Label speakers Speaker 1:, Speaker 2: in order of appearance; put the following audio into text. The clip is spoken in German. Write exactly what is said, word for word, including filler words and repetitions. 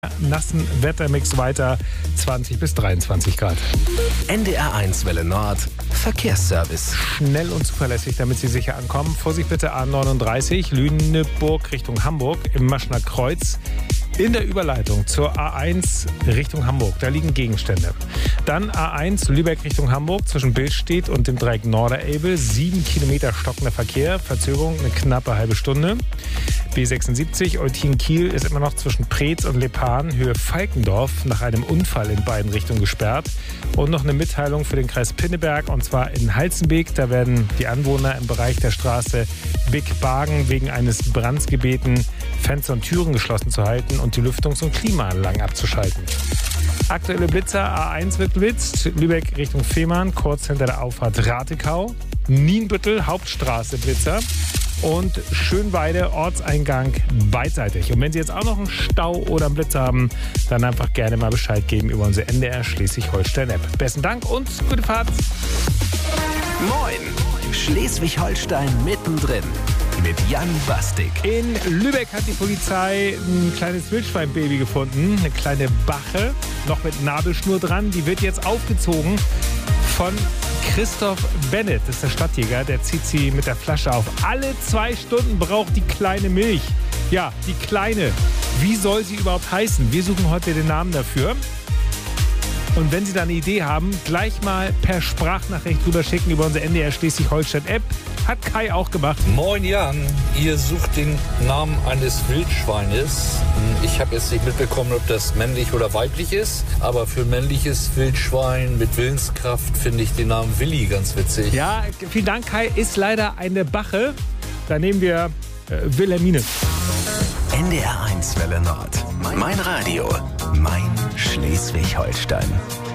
Speaker 1: nassen Wettermix weiter, zwanzig bis dreiundzwanzig Grad.
Speaker 2: N D R eins Welle Nord, Verkehrsservice.
Speaker 1: Schnell und zuverlässig, damit Sie sicher ankommen. Vorsicht bitte A neununddreißig, Lüneburg Richtung Hamburg im Maschner Kreuz. In der Überleitung zur A eins Richtung Hamburg, da liegen Gegenstände. Dann A eins Lübeck Richtung Hamburg zwischen Billstedt und dem Dreieck Norderelbe. Sieben Kilometer stockender Verkehr, Verzögerung eine knappe halbe Stunde. B sechsundsiebzig Eutin-Kiel ist immer noch zwischen Preetz und Lepan, Höhe Falkendorf, nach einem Unfall in beiden Richtungen gesperrt. Und noch eine Mitteilung für den Kreis Pinneberg, und zwar in Halzenbeek. Da werden die Anwohner im Bereich der Straße Big-Bargen wegen eines Brands gebeten, Fenster und Türen geschlossen zu halten und die Lüftungs- und Klimaanlagen abzuschalten. Aktuelle Blitzer: A eins wird blitzt, Lübeck Richtung Fehmarn, kurz hinter der Auffahrt Ratekau. Nienbüttel, Hauptstraße Blitzer. Und Schönweide, Ortseingang beidseitig. Und wenn Sie jetzt auch noch einen Stau oder einen Blitz haben, dann einfach gerne mal Bescheid geben über unsere N D R Schleswig-Holstein-App. Besten Dank und gute Fahrt.
Speaker 2: Moin, Schleswig-Holstein mittendrin mit Jan Bastik.
Speaker 1: In Lübeck hat die Polizei ein kleines Wildschweinbaby gefunden, eine kleine Bache, noch mit Nabelschnur dran. Die wird jetzt aufgezogen von Christoph Bennett, das ist der Stadtjäger, der zieht sie mit der Flasche auf. Alle zwei Stunden braucht die kleine Milch. Ja, die kleine. Wie soll sie überhaupt heißen? Wir suchen heute den Namen dafür. Und wenn Sie da eine Idee haben, gleich mal per Sprachnachricht rüber schicken über unsere N D R Schleswig-Holstein-App. Hat Kai auch gemacht.
Speaker 3: Moin Jan, ihr sucht den Namen eines Wildschweines. Ich habe jetzt nicht mitbekommen, ob das männlich oder weiblich ist, aber für männliches Wildschwein mit Willenskraft finde ich den Namen Willi ganz witzig.
Speaker 1: Ja, vielen Dank, Kai. Ist leider eine Bache. Da nehmen wir äh, Wilhelmine.
Speaker 2: N D R eins Welle Nord. Mein Radio, mein Schleswig-Holstein.